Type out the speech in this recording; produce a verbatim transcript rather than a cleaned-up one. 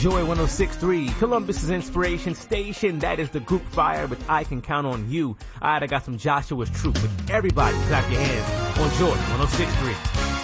Joy one oh six point three, Columbus's inspiration station. That is the group Fire with I Can Count on You. Alright, I got some Joshua's Troop, but everybody clap your hands on Joy one oh six point three.